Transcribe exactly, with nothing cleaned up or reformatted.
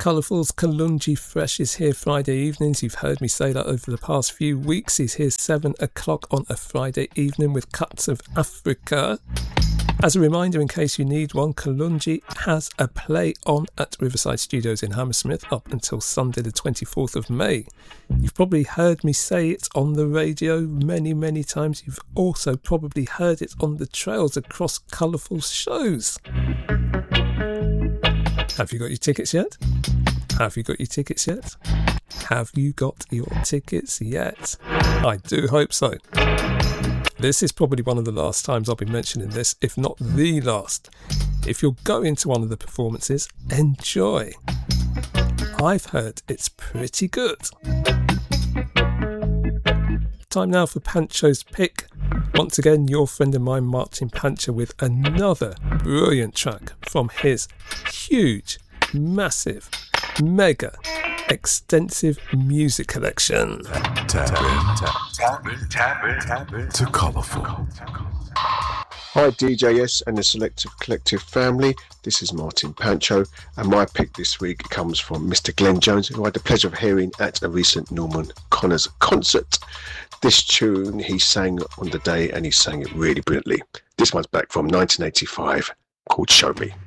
Colourful's Kalungi Fresh is here Friday evenings. You've heard me say that over the past few weeks. He's here seven o'clock on a Friday evening with Cuts of Africa. As a reminder, in case you need one, Kalungi has a play on at Riverside Studios in Hammersmith up until Sunday the twenty-fourth of May. You've probably heard me say it on the radio many, many times. You've also probably heard it on the trails across Colourful shows. Have you got your tickets yet? Have you got your tickets yet? Have you got your tickets yet? I do hope so. This is probably one of the last times I'll be mentioning this, if not the last. If you're going to one of the performances, enjoy. I've heard it's pretty good. Time now for Pancho's Pick. Once again, your friend of mine, Martin Pancho, with another brilliant track from his huge, massive, mega, extensive music collection. Tap in, tap, tap in, tap in, tap in to Colourful. Hi D J S and the Selective Collective family, this is Martin Pancho, and my pick this week comes from Mister Glenn Jones, who I had the pleasure of hearing at a recent Norman Connors concert. This tune he sang on the day, and he sang it really brilliantly. This one's back from nineteen eighty-five, called Show Me.